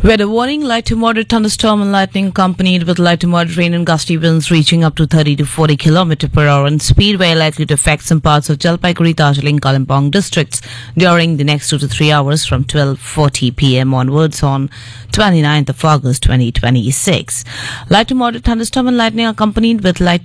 Weather warning: light to moderate thunderstorm and lightning accompanied with light to moderate rain and gusty winds reaching up to 30 to 40 km per hour in speed, were likely to affect some parts of Jalpaiguri, Darjeeling, Kalimpong districts during the next 2 to 3 hours from 12:40 p.m. onwards on 29th of August 2026. Light to moderate thunderstorm and lightning accompanied with light